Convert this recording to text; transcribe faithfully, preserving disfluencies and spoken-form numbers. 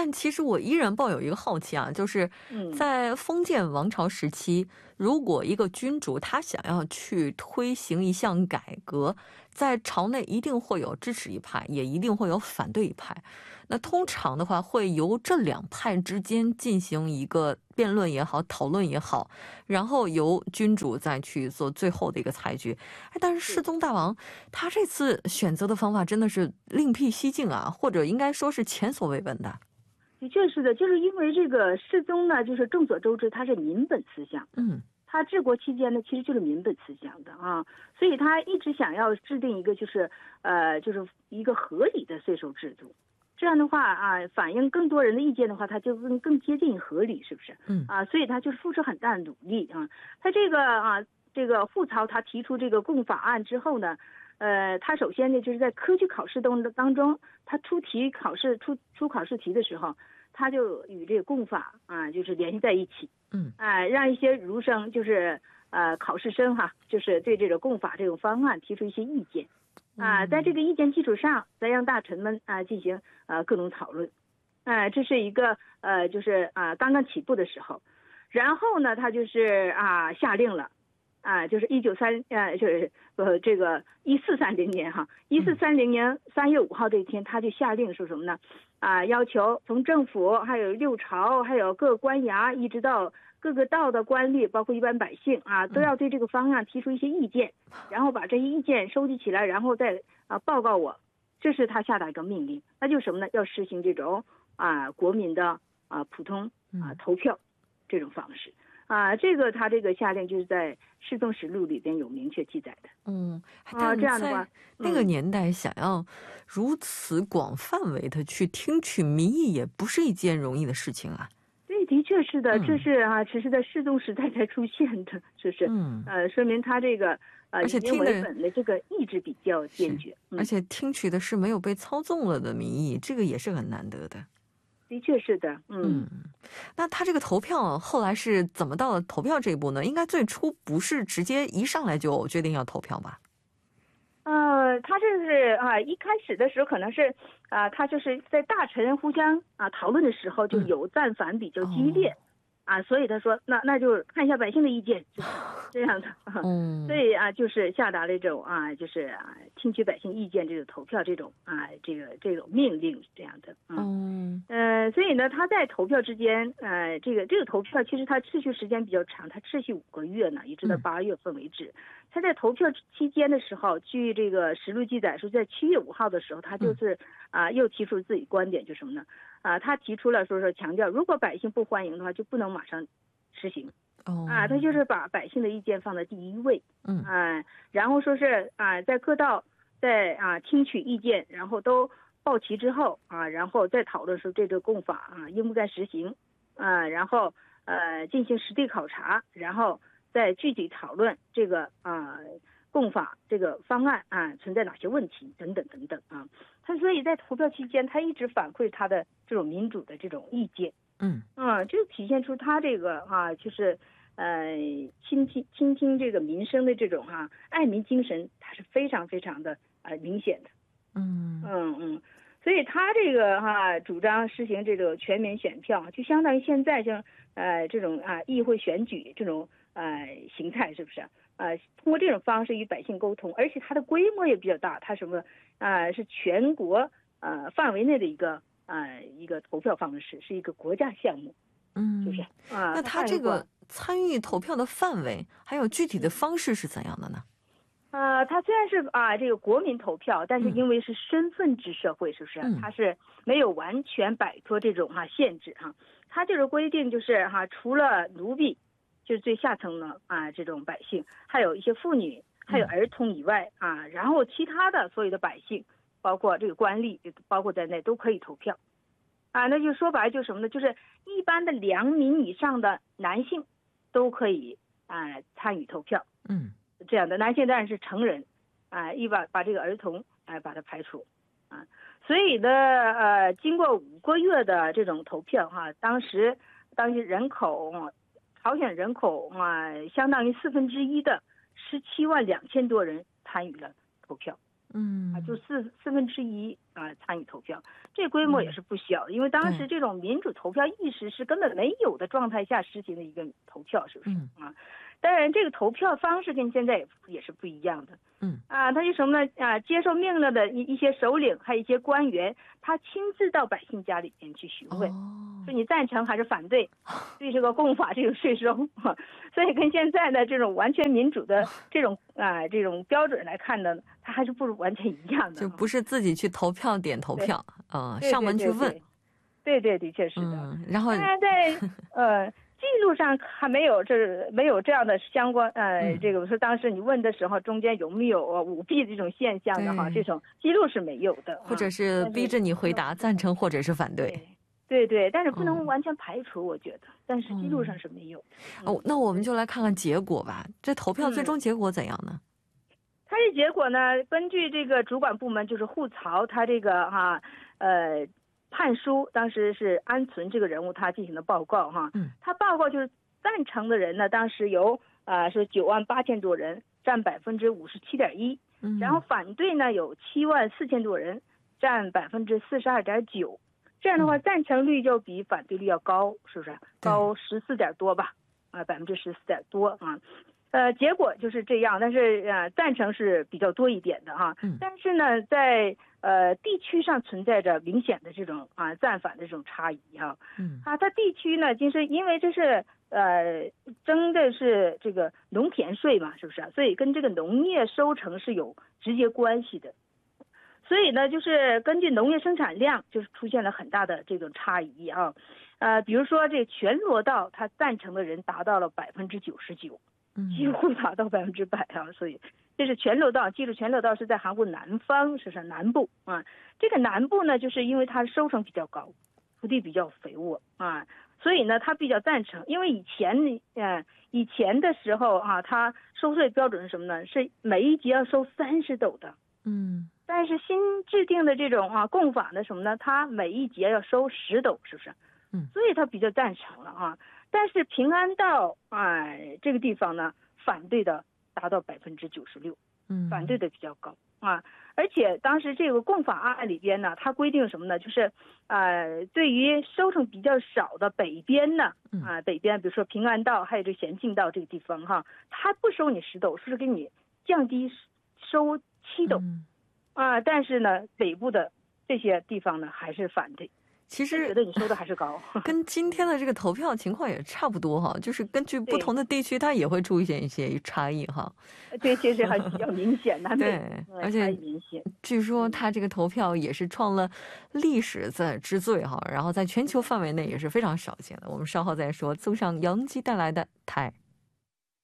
但其实我依然抱有一个好奇啊，就是在封建王朝时期，如果一个君主他想要去推行一项改革，在朝内一定会有支持一派，也一定会有反对一派。那通常的话会由这两派之间进行一个辩论也好，讨论也好，然后由君主再去做最后的一个裁决。但是世宗大王他这次选择的方法真的是另辟蹊径啊，或者应该说是前所未闻的。 的确是的，就是因为这个世宗呢，就是众所周知他是民本思想，嗯，他治国期间呢其实就是民本思想的啊，所以他一直想要制定一个就是呃就是一个合理的税收制度。这样的话啊，反映更多人的意见的话，他就更更接近合理，是不是？嗯啊，所以他就是付出很大的努力啊。他这个啊，这个傅曹他提出这个共法案之后呢，呃，他首先呢就是在科举考试当当中，他出题考试出出考试题的时候，他就与这个共法啊就是联系在一起，嗯啊，让一些儒生就是呃考试生哈，就是对这个共法这种方案提出一些意见。啊，在这个意见基础上，再让大臣们啊进行呃各种讨论，啊，这是一个呃就是啊刚刚起步的时候，然后呢，他就是啊下令了，啊就是一九三呃就是呃这个一四三零年哈，一四三零年三月五号这一天，他就下令说什么呢？啊，要求从政府还有六朝还有各官衙一直到各个道的官吏，包括一般百姓啊，都要对这个方案提出一些意见，然后把这些意见收集起来，然后再啊报告我。这是他下达一个命令，那就是什么呢？要实行这种啊国民的啊普通啊投票这种方式啊。这个他这个下令就是在《世宗实录》里边有明确记载的。嗯啊，这样的话， 那个年代想要如此广范围的去听取民意，也不是一件容易的事情啊。 对，的确是的，这是啊，只是在世宗时代才出现的，就是，嗯，呃，说明他这个呃以民为本的这个意志比较坚决， 而且听取的是没有被操纵了的民意，这个也是很难得的。 的确是的，嗯。 嗯，那他这个投票后来是怎么到了投票这一步呢？应该最初不是直接一上来就决定要投票吧？ 呃，他这是啊，一开始的时候可能是啊，他就是在大臣互相啊讨论的时候就有赞反比较激烈，嗯哦、啊，所以他说那那就看一下百姓的意见，就是这样的。嗯，所以啊，就是下达了这种啊，就是啊，听取百姓意见这种投票这种啊，这个这种命令是这样的。嗯，呃，所以呢，他在投票之间，呃，这个这个投票其实它持续时间比较长，它持续五个月呢，一直到八月份为止。嗯他在投票期间的时候，据这个实录记载说，在七月五号的时候，他就是啊、呃、又提出自己观点，就是什么呢？啊、呃，他提出了说说强调，如果百姓不欢迎的话，就不能马上实行。哦、啊，他就是把百姓的意见放在第一位。嗯啊、呃，然后说是啊、呃，在各道在啊、呃、听取意见，然后都报齐之后啊、呃，然后再讨论说这个共法啊应不该实行啊、呃，然后呃进行实地考察，然后。在具体讨论这个啊、呃、共法这个方案啊存在哪些问题等等等等啊，他所以在投票期间，他一直反馈他的这种民主的这种意见，嗯啊，就体现出他这个啊就是呃倾听倾听这个民生的这种啊爱民精神，他是非常非常的呃明显的，嗯嗯嗯。所以他这个哈、啊、主张实行这个全民选票，就相当于现在像呃这种啊议会选举这种呃形态，是不是？呃，通过这种方式与百姓沟通，而且它的规模也比较大，它什么啊、呃、是全国呃范围内的一个呃一个投票方式，是一个国家项目，嗯，是不是？啊， 那他这个参与投票的范围还有具体的方式是怎样的呢？ 呃，他虽然是啊这个国民投票，但是因为是身份制社会，是不是？他是没有完全摆脱这种哈、啊、限制哈。他就是规定就是哈、啊，除了奴婢，就是最下层的啊这种百姓，还有一些妇女，还有儿童以外啊，然后其他的所有的百姓，包括这个官吏，包括在内都可以投票。啊，那就说白了就是什么呢？就是一般的良民以上的男性都可以啊参与投票。嗯。这样的男性当然是成人，啊、呃，一把把这个儿童哎、呃、把它排除，啊，所以呢，呃，经过五个月的这种投票哈、啊，当时当时人口，朝鲜人口啊，相当于四分之一的十七万两千多人参与了投票， 嗯啊，就四四分之一啊参与投票，这规模也是不小的，因为当时这种民主投票意识是根本没有的状态下实行的一个投票，是不是啊？当然，这个投票方式跟现在也也是不一样的。 嗯啊，他就什么呢？啊，接受命令的一一些首领，还有一些官员，他亲自到百姓家里边去询问， 哦、 说你赞成还是反对对这个共法这个税收。所以跟现在的这种完全民主的这种啊这种标准来看呢，它还是不完全一样的。 就不是自己去投票点投票，呃， 对上门去问。 对对，的确是的。 嗯、然后当然在呃。记录上还没有这没有这样的相关呃、嗯、这个说当时你问的时候中间有没有舞弊这种现象的哈，这种记录是没有的， 或者是逼着你回答赞成或者是反对。 对 对, 对，但是不能完全排除，我觉得、嗯、但是记录上是没有的、 嗯、哦，那我们就来看看结果吧。这投票最终结果怎样呢？ 它这结果呢，根据这个主管部门就是户曹，他这个哈呃判书当时是安存这个人物他进行的报告哈， 嗯， 他报告就是赞成的人呢，当时有啊、呃、是九万八千多人，占百分之五十七点一，然后反对呢有七万四千多人，占百分之四十二点九，这样的话赞成率就比反对率要高，是不是高十四点多吧？啊，百分之十四点多啊。呃，结果就是这样，但是呃，赞成是比较多一点的哈。 嗯。 但是呢，在呃地区上存在着明显的这种啊赞反的这种差异哈。 嗯。 啊，它地区呢，就是因为这是呃征的是这个农田税嘛，是不是啊？所以跟这个农业收成是有直接关系的。所以呢，就是根据农业生产量，就是出现了很大的这种差异啊。呃，比如说这全罗道，它赞成的人达到了百分之九十九。几乎达到百分之百啊，所以这是全罗道。记住，全罗道是在韩国南方，是是南部啊。这个南部呢，就是因为它收成比较高，土地比较肥沃啊，所以呢，它比较赞成。因为以前呃以前的时候啊，它收税标准是什么呢？是每一节要收三十斗的。 嗯。但是新制定的这种啊共法的什么呢？它每一节要收十斗，是不是？ 嗯。 所以它比较赞成了啊。但是平安道啊、哎、这个地方呢，反对的达到百分之九十六， 嗯， 反对的比较高啊。而且当时这个共法案里边呢，它规定什么呢？就是呃，对于收成比较少的北边呢，啊、呃，北边比如说平安道还有这咸镜道这个地方哈，它不收你十斗，是给你降低收七斗， 嗯、 啊，但是呢，北部的这些地方呢还是反对。 其实觉得你收的还是高， 跟今天的这个投票情况也差不多哈，就是根据不同的地区，它也会出现一些差异哈。 对，其实还比较明显的。 对，而且据说它这个投票也是创了历史在之最哈，然后在全球范围内也是非常少见的。我们稍后再说。综上杨基带来的台。